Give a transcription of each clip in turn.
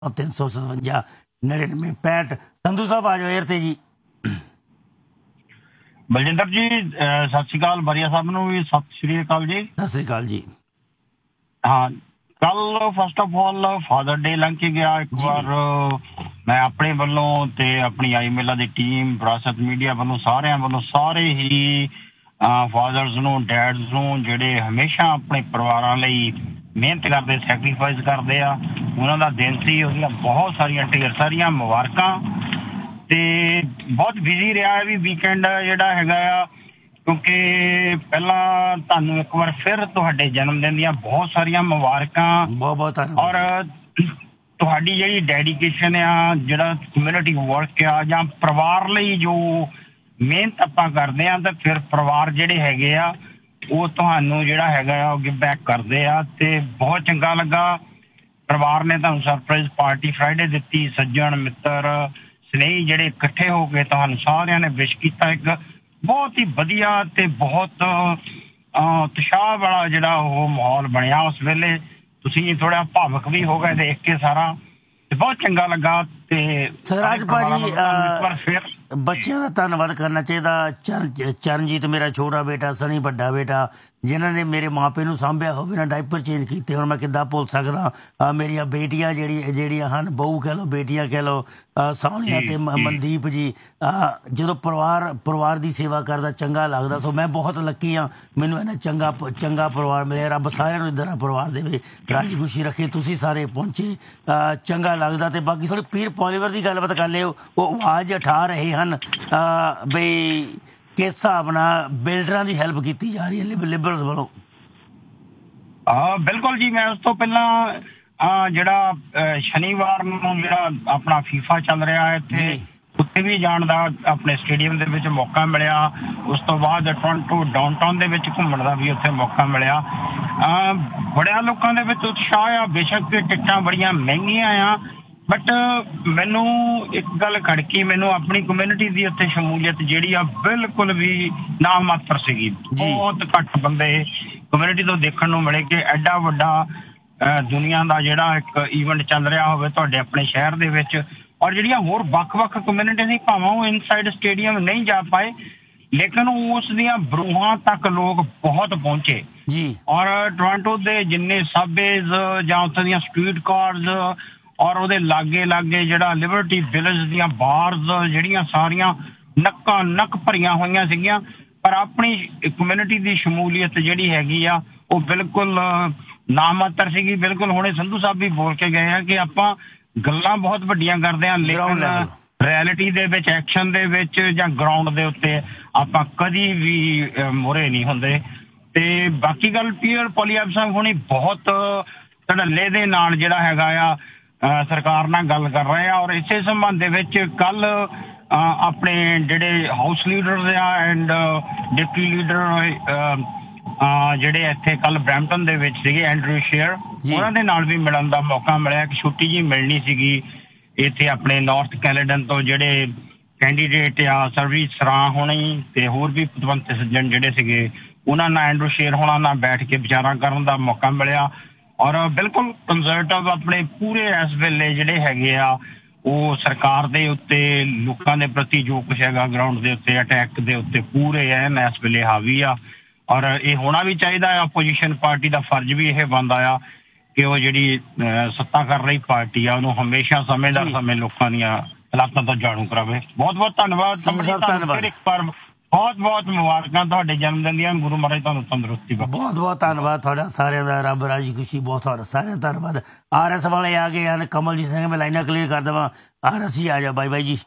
357 99 65। संधू साहब आ जाओ एयर ते जी। ਬਲਜਿੰਦਰ ਜੀ ਸਤਿ ਸ਼੍ਰੀ ਅਕਾਲ। ਬਰੀਆ ਸਾਹਿਬ ਨੂੰ ਵੀ ਸਤਿ ਸ਼੍ਰੀ ਅਕਾਲ ਜੀ। ਸਤਿ ਸ਼੍ਰੀ ਅਕਾਲ ਜੀ। ਹਾਂ, ਕੱਲ first of all father day ਲੰਘ ਕੇ ਗਿਆ। ਇੱਕ ਵਾਰ ਮੈਂ ਆਪਣੇ ਵੱਲੋਂ ਤੇ ਆਪਣੀ ਆਈ ਮੇਲਾ ਦੀ ਟੀਮ, ਵਿਰਾਸਤ ਮੀਡੀਆ ਵੱਲੋਂ, ਸਾਰਿਆਂ ਵੱਲੋਂ, ਸਾਰੇ ਹੀ ਫਾਦਰਸ ਨੂੰ, ਡੈਡਸ ਨੂੰ, ਜਿਹੜੇ ਹਮੇਸ਼ਾ ਆਪਣੇ ਪਰਿਵਾਰਾਂ ਲਈ ਮਿਹਨਤ ਕਰਦੇ, ਸੈਕਰੀਫਾਈਸ ਕਰਦੇ ਆ, ਉਹਨਾਂ ਦਾ ਦਿਨ ਸੀ। ਉਹਦੀਆਂ ਬਹੁਤ ਸਾਰੀਆਂ ਢੇਰ ਸਾਰੀਆਂ ਮੁਬਾਰਕਾਂ। ਤੇ ਬਹੁਤ ਬਿਜ਼ੀ ਰਿਹਾ ਹੈ ਵੀ ਵੀਕਐਂਡ ਜਿਹੜਾ ਹੈਗਾ ਆ, ਕਿਉਂਕਿ ਪਹਿਲਾਂ ਤੁਹਾਨੂੰ ਇੱਕ ਵਾਰ ਫਿਰ ਤੁਹਾਡੇ ਜਨਮ ਦਿਨ ਦੀਆਂ ਬਹੁਤ ਸਾਰੀਆਂ ਮੁਬਾਰਕਾਂ। ਬਹੁਤ ਬਹੁਤ ਔਰ ਤੁਹਾਡੀ ਜਿਹੜੀ ਡੈਡੀਕੇਸ਼ਨ ਆ, ਜਿਹੜਾ ਕਮਿਊਨਿਟੀ ਵਰਕ ਆ, ਜਾਂ ਪਰਿਵਾਰ ਲਈ ਜੋ ਮਿਹਨਤ ਆਪਾਂ ਕਰਦੇ ਆ, ਤਾਂ ਫਿਰ ਪਰਿਵਾਰ ਜਿਹੜੇ ਹੈਗੇ ਆ ਉਹ ਤੁਹਾਨੂੰ ਜਿਹੜਾ ਹੈਗਾ ਆ ਉਹ ਗਿਵ ਬੈਕ ਕਰਦੇ ਆ। ਤੇ ਬਹੁਤ ਚੰਗਾ ਲੱਗਾ, ਪਰਿਵਾਰ ਨੇ ਤੁਹਾਨੂੰ ਸਰਪ੍ਰਾਈਜ਼ ਪਾਰਟੀ ਫਰਾਈਡੇ ਦਿੱਤੀ। ਸੱਜਣ ਮਿੱਤਰ ਸਨੇਹੀ ਜਿਹੜੇ ਇਕੱਠੇ ਹੋ ਕੇ ਤੁਹਾਨੂੰ ਸਾਰਿਆਂ ਨੇ ਵਿਸ਼ ਕੀਤਾ। ਇੱਕ ਬਹੁਤ ਹੀ ਵਧੀਆ ਤੇ ਬਹੁਤ ਉਤਸ਼ਾਹ ਵਾਲਾ ਜਿਹੜਾ ਉਹ ਮਾਹੌਲ ਬਣਿਆ ਉਸ ਵੇਲੇ। ਤੁਸੀਂ ਥੋੜਾ ਭਾਵੁਕ ਵੀ ਹੋ ਗਏ ਦੇਖ ਕੇ ਸਾਰਾ, ਤੇ ਬਹੁਤ ਚੰਗਾ ਲੱਗਾ। ਤੇ ਸਰਾਜ ਭਾਜੀ ਬੱਚਿਆਂ ਦਾ ਧੰਨਵਾਦ ਕਰਨਾ ਚਾਹੀਦਾ। ਚਰਨਜੀਤ ਮੇਰਾ ਛੋਟਾ ਬੇਟਾ, ਸਨੀ ਵੱਡਾ ਬੇਟਾ, ਜਿਨ੍ਹਾਂ ਨੇ ਮੇਰੇ ਮਾਪੇ ਨੂੰ ਸਾਂਭਿਆ ਹੋਵੇ ਨਾ, ਡਾਈਪਰ ਚੇਂਜ ਕੀਤੇ। ਹੁਣ ਮੈਂ ਕਿੱਦਾਂ ਭੁੱਲ ਸਕਦਾ। ਮੇਰੀਆਂ ਬੇਟੀਆਂ ਜਿਹੜੀਆਂ ਹਨ, ਬਹੂ ਕਹਿ ਲਓ, ਬੇਟੀਆਂ ਕਹਿ ਲਓ, ਸੋਹਣੀਆ ਤੇ ਮਨਦੀਪ ਜੀ। ਜਦੋਂ ਪਰਿਵਾਰ ਦੀ ਸੇਵਾ ਕਰਦਾ ਚੰਗਾ ਲੱਗਦਾ। ਸੋ ਮੈਂ ਬਹੁਤ ਲੱਕੀ ਹਾਂ, ਮੈਨੂੰ ਇੰਨਾ ਚੰਗਾ ਪਰਿਵਾਰ ਮਿਲਿਆ। ਰੱਬ ਸਾਰਿਆਂ ਨੂੰ ਇੱਦਾਂ ਦਾ ਪਰਿਵਾਰ ਦੇਵੇ, ਰਾਜੀ ਖੁਸ਼ੀ ਰੱਖੇ। ਤੁਸੀਂ ਸਾਰੇ ਪਹੁੰਚੇ, ਚੰਗਾ ਲੱਗਦਾ। ਤੇ ਬਾਕੀ ਥੋੜ੍ਹੀ ਪੀਰ ਪੋਲੀਵਰ ਦੀ ਗੱਲਬਾਤ ਕਰ ਲਿਓ। ਉਹ ਆਵਾਜ਼ ਉਠਾ ਰਹੇ ਹਨ ਬਈ ਕਿਸ ਹਿਸਾਬ ਨਾਲ ਬਿਲਡਰਾਂ ਦੀ ਹੈਲਪ ਕੀਤੀ ਜਾ ਰਹੀ ਹੈ ਲਿਬਰਲਸ ਵੱਲੋਂ। ਬਿਲਕੁਲ ਜੀ। ਮੈਂ ਉਸ ਤੋਂ ਪਹਿਲਾਂ ਜਿਹੜਾ ਸ਼ਨੀਵਾਰ ਨੂੰ ਜਿਹੜਾ ਆਪਣਾ ਫੀਫਾ ਚੱਲ ਰਿਹਾ ਹੈ ਇੱਥੇ, ਉੱਥੇ ਵੀ ਜਾਣ ਦਾ ਆਪਣੇ ਸਟੇਡੀਅਮ ਦੇ ਵਿੱਚ ਮੌਕਾ ਮਿਲਿਆ। ਉਸ ਤੋਂ ਬਾਅਦ ਟੋਰਾਂਟੋ ਡਾਊਨਟਾਊਨ ਦੇ ਵਿੱਚ ਘੁੰਮਣ ਦਾ ਵੀ ਉੱਥੇ ਮੌਕਾ ਮਿਲਿਆ। ਬੜਿਆਂ ਲੋਕਾਂ ਦੇ ਵਿੱਚ ਉਤਸ਼ਾਹ ਆ। ਬੇਸ਼ੱਕ ਟਿਕਟਾਂ ਬੜੀਆਂ ਮਹਿੰਗੀਆਂ ਆ, ਬਟ ਮੈਨੂੰ ਇੱਕ ਗੱਲ ਖੜਕੀ, ਮੈਨੂੰ ਆਪਣੀ ਕਮਿਊਨਿਟੀ ਦੀ ਉੱਥੇ ਸ਼ਮੂਲੀਅਤ ਜਿਹੜੀ ਆ ਬਿਲਕੁਲ ਵੀ ਨਾ ਮਾਤਰ ਸੀਗੀ। ਬਹੁਤ ਘੱਟ ਬੰਦੇ ਕਮਿਊਨਿਟੀ ਤੋਂ ਦੇਖਣ ਨੂੰ ਮਿਲੇ ਕਿ ਐਡਾ ਵੱਡਾ ਦੁਨੀਆ ਦਾ ਜਿਹੜਾ ਇੱਕ ਈਵੈਂਟ ਚੱਲ ਰਿਹਾ ਹੋਵੇ ਤੁਹਾਡੇ ਆਪਣੇ ਸ਼ਹਿਰ ਦੇ ਵਿੱਚ। ਔਰ ਜਿਹੜੀਆਂ ਹੋਰ ਵੱਖ-ਵੱਖ ਕਮਿਊਨਿਟੀ ਸੀ, ਭਾਵੇਂ ਉਹ ਇਨਸਾਈਡ ਸਟੇਡੀਅਮ ਨਹੀਂ ਜਾ ਪਾਏ, ਲੇਕਿਨ ਉਸ ਦੀਆਂ ਬਰੂਹਾਂ ਤੱਕ ਲੋਕ ਬਹੁਤ ਪਹੁੰਚੇ ਜੀ। ਔਰ ਟੋਰਾਂਟੋ ਦੇ ਜਿੰਨੇ ਸਾਬੇਜ਼ ਜਾਂ ਉੱਥੇ ਦੀਆਂ ਸਟਰੀਟ ਕਾਰਸ, ਔਰ ਉਹਦੇ ਲਾਗੇ ਜਿਹੜਾ ਲਿਬਰਟੀ ਵਿਲੇਜ ਦੀਆਂ ਬਾਰਸ, ਜਿਹੜੀਆਂ ਸਾਰੀਆਂ ਨੱਕਾਂ ਨੱਕ ਭਰੀਆਂ ਹੋਈਆਂ ਸੀਗੀਆਂ। ਪਰ ਆਪਣੀ ਕਮਿਊਨਿਟੀ ਦੀ ਸ਼ਮੂਲੀਅਤ ਜਿਹੜੀ ਹੈਗੀ ਆ ਉਹ ਬਿਲਕੁਲ ਨਾਮਾਤਰ ਸੀਗੀ। ਬਿਲਕੁਲ ਹੁਣੇ ਸੰਧੂ ਸਾਹਿਬ ਵੀ ਬੋਲ ਕੇ ਗਏ ਆ ਕਿ ਆਪਾਂ ਗੱਲਾਂ ਬਹੁਤ ਵੱਡੀਆਂ ਕਰਦੇ ਹਾਂ, ਲੇਕਿਨ ਰਿਐਲਿਟੀ ਦੇ ਵਿੱਚ, ਐਕਸ਼ਨ ਦੇ ਵਿੱਚ ਜਾਂ ਗਰਾਊਂਡ ਦੇ ਉੱਤੇ ਆਪਾਂ ਕਦੀ ਵੀ ਮੋਹਰੇ ਨਹੀਂ ਹੁੰਦੇ। ਤੇ ਬਾਕੀ ਗੱਲ, ਪੀਅਰ ਪੋਲੀਐਪ ਸਾਹਿਬ ਹੁਣੀ ਬਹੁਤ ਧੜੱਲੇ ਦੇ ਨਾਲ ਜਿਹੜਾ ਹੈਗਾ ਆ ਸਰਕਾਰ ਨਾਲ ਗੱਲ ਕਰ ਰਹੇ ਆ। ਔਰ ਇਸੇ ਸੰਬੰਧ ਦੇ ਵਿੱਚ ਕੱਲ ਆਪਣੇ ਜਿਹੜੇ ਹਾਊਸ ਲੀਡਰ ਆ ਐਂਡ ਡਿਪਟੀ ਲੀਡਰ ਜਿਹੜੇ ਇੱਥੇ ਕੱਲ ਬਰੈਂਪਟਨ ਦੇ ਵਿੱਚ ਸੀਗੇ, ਐਂਡਰੂ ਸ਼ੇਅਰ, ਉਹਨਾਂ ਦੇ ਨਾਲ ਵੀ ਮਿਲਣ ਦਾ ਮੌਕਾ ਮਿਲਿਆ। ਇੱਕ ਛੁੱਟੀ ਜੀ ਮਿਲਣੀ ਸੀਗੀ ਇੱਥੇ ਆਪਣੇ ਨਾਰਥ ਕੈਨੇਡਨ ਤੋਂ ਜਿਹੜੇ ਕੈਂਡੀਡੇਟ ਆ, ਸਰਵੀ ਸਰਾਂ ਹੋਣੀ ਤੇ ਹੋਰ ਵੀ ਪਤਵੰਤ ਸੱਜਣ ਜਿਹੜੇ ਸੀਗੇ, ਉਹਨਾਂ ਨਾਲ ਐਂਡਰੂ ਸ਼ੇਅਰ ਹੋਣਾ ਨਾਲ ਬੈਠ ਕੇ ਵਿਚਾਰਾਂ ਕਰਨ ਦਾ ਮੌਕਾ ਮਿਲਿਆ। ਔਰ ਬਿਲਕੁਲ ਕੰਜ਼ਰਵੇਟਿਵ ਆਪਣੇ ਪੂਰੇ ਇਸ ਵੇਲੇ ਜਿਹੜੇ ਹੈਗੇ ਆ ਉਹ ਸਰਕਾਰ ਦੇ ਉੱਤੇ, ਲੋਕਾਂ ਦੇ ਪ੍ਰਤੀ ਜੋ ਕੁਛ ਹੈਗਾ ਗਰਾਊਂਡ ਦੇ ਉੱਤੇ, ਅਟੈਕ ਦੇ ਉੱਤੇ ਪੂਰੇ ਐਨ ਇਸ ਵੇਲੇ ਹਾਵੀ ਆ। ਔਰ ਇਹ ਹੋਣਾ ਵੀ ਚਾਹੀਦਾ ਆ। ਆਪੋਜੀਸ਼ਨ ਪਾਰਟੀ ਦਾ ਫਰਜ਼ ਵੀ ਇਹ ਬਣਦਾ ਆ ਕਿ ਉਹ ਜਿਹੜੀ ਸੱਤਾ ਕਰ ਰਹੀ ਪਾਰਟੀ ਆ ਉਹਨੂੰ ਹਮੇਸ਼ਾ ਸਮੇਂ ਲੋਕਾਂ ਦੀਆਂ ਹਾਲਾਤਾਂ ਤੋਂ ਜਾਣੂ ਕਰਾਵੇ। ਬਹੁਤ ਬਹੁਤ ਧੰਨਵਾਦ। ਬਹੁਤ ਬਹੁਤ ਮੁਬਾਰਕਾਂ ਤੁਹਾਡੇ ਜਨਮ ਦਿਨ ਦੀਆਂ। ਗੁਰੂ ਮਹਾਰਾਜ ਤੁਹਾਨੂੰ ਤੰਦਰੁਸਤੀ ਬਖਸ਼ੇ। ਬਹੁਤ ਬਹੁਤ ਧੰਨਵਾਦ ਤੁਹਾਡਾ ਸਾਰਿਆਂ ਦਾ। ਰੱਬ ਰਾਜੀ ਖੁਸ਼ੀ। ਬਹੁਤ ਸਾਰਿਆਂ ਦਾ ਧੰਨਵਾਦ। RS ਵਾਲੇ ਆ ਗਏ ਹਨ। ਕਮਲਜੀਤ ਸਿੰਘ, ਮੈਂ ਲਾਈਨਾਂ ਕਲੀਅਰ ਕਰ ਦੇਵਾਂ। RS ਹੀ ਆ ਜਾ ਬਾਈ ਜੀ।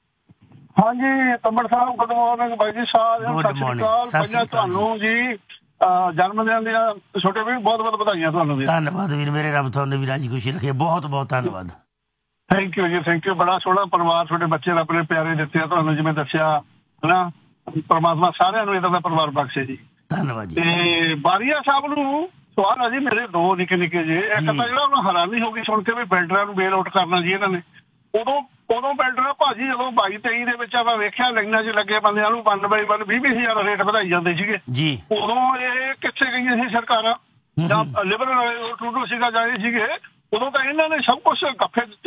ਹਾਂਜੀ ਤੰਬੜ ਸਾਹਿਬ, ਗੁੱਡ ਮਾਰਨਿੰਗ ਬਾਈ ਜੀ। ਸਾਰਿਆਂ ਤੁਹਾਨੂੰ ਜੀ ਜਨਮ ਦਿਨ ਦੀਆਂ ਛੋਟੇ ਵੀ ਬਹੁਤ ਬਹੁਤ ਵਧਾਈਆਂ ਤੁਹਾਨੂੰ। ਧੰਨਵਾਦ ਵੀਰ ਮੇਰੇ, ਰੱਬ ਤੁਹਾਨੂੰ ਵੀ ਰਾਜੀ ਖੁਸ਼ੀ ਰੱਖੇ। ਬਹੁਤ ਬਹੁਤ ਧੰਨਵਾਦ। ਥੈਂਕ ਯੂ ਜੀ, ਥੈਂਕ ਯੂ। ਬੜਾ ਸੋਹਣਾ ਪਰਿਵਾਰ ਤੁਹਾਡੇ ਬੱਚੇ ਰੱਬ ਨੇ ਪਿਆਰੇ ਦਿੱਤੇ ਆ ਤੁਹਾਨੂੰ, ਜਿਵੇਂ ਦੱਸਿਆ ਹਨਾ। ਪਰਮਾਤਮਾ ਸਾਰਿਆਂ ਨੂੰ ਇਹਦਾ ਦਾ ਪਰਿਵਾਰ ਬਖਸ਼ੇ ਜੀ। ਧੰਨਵਾਦ ਜੀ। ਤੇ ਬਾਰੀਆ ਸਾਹਿਬ ਨੂੰ ਸਵਾਲ ਆ ਜੀ ਮੇਰੇ, ਦੋ ਨਿੱਕੇ ਨਿੱਕੇ ਜੇ। ਇੱਕ ਤਾਂ ਜਿਹੜਾ ਉਹਨੂੰ ਹੈਰਾਨੀ ਹੋ ਗਈ ਸੁਣ ਕੇ ਵੀ ਬਿਲਡਰਾਂ ਨੂੰ ਬੇਲ ਆਊਟ ਕਰਨਾ ਜੀ ਇਹਨਾਂ ਨੇ। ਉਦੋਂ ਬਿਲਡਰ ਭਾਜੀ ਜਦੋਂ 22-23 ਦੇ ਵਿੱਚ ਆਪਾਂ ਵੇਖਿਆ ਲਾਈਨਾਂ 'ਚ ਲੱਗੇ ਬੰਦਿਆਂ ਨੂੰ 1/1 20,000 ਰੇਟ ਵਧਾਈ ਜਾਂਦੇ ਸੀਗੇ ਜੀ। ਉਦੋਂ ਇਹ ਕਿੱਥੇ ਗਈਆਂ ਸੀ ਸਰਕਾਰਾਂ? ਜਾਂ ਲਿਬਰਲ ਟਰੂਡੋ ਸੀਗਾ ਜਾਂ ਇਹ ਸੀਗੇ ਉਦੋਂ ਤਾਂ ਇਹਨਾਂ ਨੇ ਸਭ ਕੁਝ ਗੱਫੇ